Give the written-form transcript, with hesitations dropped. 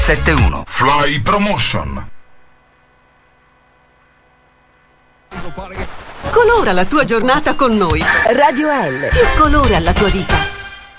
71 Fly Promotion. Colora la tua giornata con noi. Radio L. Più colore alla tua vita.